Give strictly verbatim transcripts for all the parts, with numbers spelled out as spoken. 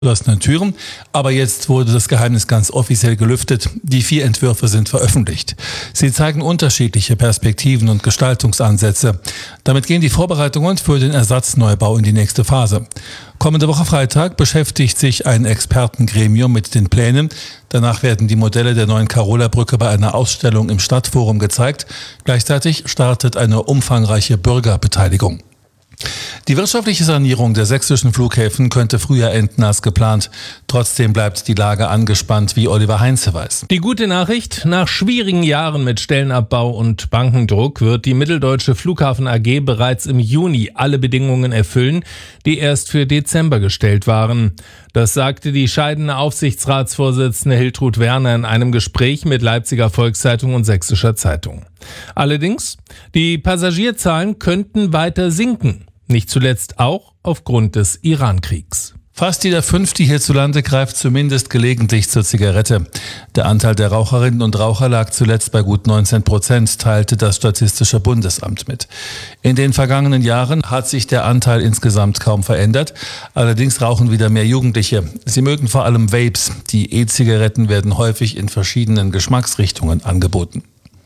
geschlossenen Türen. Aber jetzt wurde das Geheimnis ganz offiziell gelüftet. Die vier Entwürfe sind veröffentlicht. Sie zeigen unterschiedliche Perspektiven und Gestaltungsansätze. Damit gehen die Vorbereitungen für den Ersatzneubau in die nächste Phase. Kommende Woche Freitag beschäftigt sich ein Expertengremium mit den Plänen. Danach werden die Modelle der neuen Karola-Brücke bei einer Ausstellung im Stadtforum gezeigt. Gleichzeitig startet eine umfangreiche Bürgerbeteiligung. Die wirtschaftliche Sanierung der sächsischen Flughäfen könnte früher enden als geplant. Trotzdem bleibt die Lage angespannt, wie Oliver Heinze weiß. Die gute Nachricht: Nach schwierigen Jahren mit Stellenabbau und Bankendruck wird die Mitteldeutsche Flughafen A G bereits im Juni alle Bedingungen erfüllen, die erst für Dezember gestellt waren. Das sagte die scheidende Aufsichtsratsvorsitzende Hiltrud Werner in einem Gespräch mit Leipziger Volkszeitung und Sächsischer Zeitung. Allerdings, die Passagierzahlen könnten weiter sinken. Nicht zuletzt auch aufgrund des Iran-Kriegs. Fast jeder Fünfte hierzulande greift zumindest gelegentlich zur Zigarette. Der Anteil der Raucherinnen und Raucher lag zuletzt bei gut neunzehn Prozent, teilte das Statistische Bundesamt mit. In den vergangenen Jahren hat sich der Anteil insgesamt kaum verändert. Allerdings rauchen wieder mehr Jugendliche. Sie mögen vor allem Vapes. Die E-Zigaretten werden häufig in verschiedenen Geschmacksrichtungen angeboten.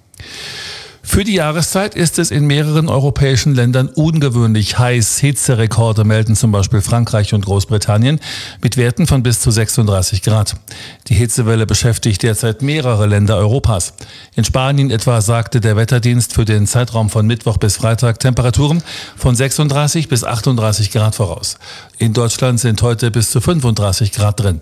Für die Jahreszeit ist es in mehreren europäischen Ländern ungewöhnlich heiß. Hitzerekorde melden zum Beispiel Frankreich und Großbritannien mit Werten von bis zu sechsunddreißig Grad. Die Hitzewelle beschäftigt derzeit mehrere Länder Europas. In Spanien etwa sagte der Wetterdienst für den Zeitraum von Mittwoch bis Freitag Temperaturen von sechsunddreißig bis achtunddreißig Grad voraus. In Deutschland sind heute bis zu fünfunddreißig Grad drin.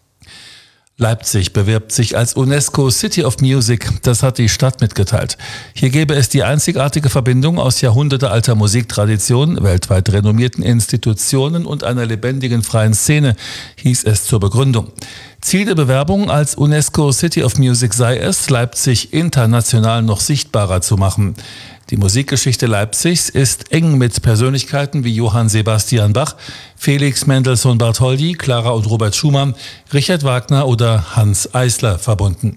Leipzig bewirbt sich als UNESCO City of Music. Das hat die Stadt mitgeteilt. Hier gäbe es die einzigartige Verbindung aus jahrhundertealter Musiktradition, weltweit renommierten Institutionen und einer lebendigen freien Szene, hieß es zur Begründung. Ziel der Bewerbung als UNESCO City of Music sei es, Leipzig international noch sichtbarer zu machen. Die Musikgeschichte Leipzigs ist eng mit Persönlichkeiten wie Johann Sebastian Bach, Felix Mendelssohn Bartholdy, Clara und Robert Schumann, Richard Wagner oder Hanns Eisler verbunden.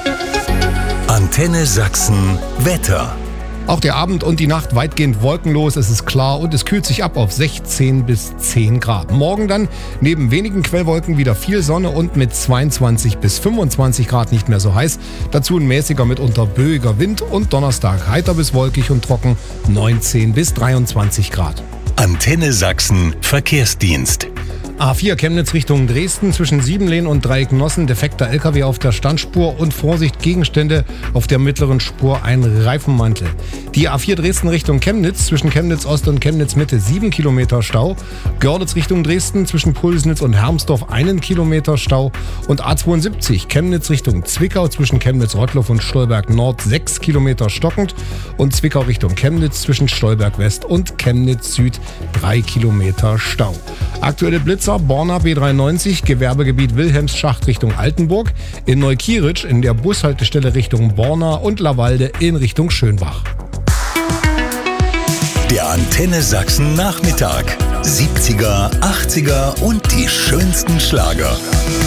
Antenne Sachsen Wetter. Auch der Abend und die Nacht weitgehend wolkenlos, es ist klar und es kühlt sich ab auf sechzehn bis zehn Grad. Morgen dann neben wenigen Quellwolken wieder viel Sonne und mit zweiundzwanzig bis fünfundzwanzig Grad nicht mehr so heiß. Dazu ein mäßiger, mitunter böiger Wind und Donnerstag heiter bis wolkig und trocken, neunzehn bis dreiundzwanzig Grad. Antenne Sachsen Verkehrsdienst. A vier Chemnitz Richtung Dresden zwischen Siebenlehn und Dreiecknossen, defekter L K W auf der Standspur und Vorsicht Gegenstände auf der mittleren Spur, ein Reifenmantel. Die A vier Dresden Richtung Chemnitz zwischen Chemnitz Ost und Chemnitz Mitte sieben Kilometer Stau. Görlitz Richtung Dresden zwischen Pulsnitz und Hermsdorf einen Kilometer Stau. Und A zweiundsiebzig Chemnitz Richtung Zwickau zwischen Chemnitz Rottloff und Stolberg Nord sechs Kilometer stockend. Und Zwickau Richtung Chemnitz zwischen Stolberg West und Chemnitz Süd drei Kilometer Stau. Aktuelle Blitzer: Borna B dreiundneunzig, Gewerbegebiet Wilhelmsschacht Richtung Altenburg, in Neukieritsch in der Bushaltestelle Richtung Borna und Lawalde in Richtung Schönbach. Der Antenne Sachsen Nachmittag. siebziger, achtziger und die schönsten Schlager.